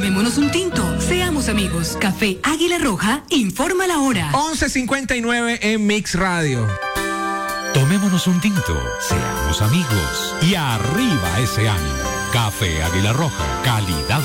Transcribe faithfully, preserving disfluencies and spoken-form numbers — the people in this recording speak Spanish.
Tomémonos un tinto. Seamos amigos. Café Águila Roja informa la hora. once cincuenta y nueve en Mix Radio. Tomémonos un tinto. Seamos amigos. Y arriba ese ánimo. Café Águila Roja. Calidad